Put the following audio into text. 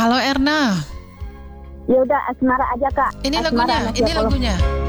Halo Erna. Ya udah Asmara aja Kak. Ini Asmara lagunya, ini lagunya.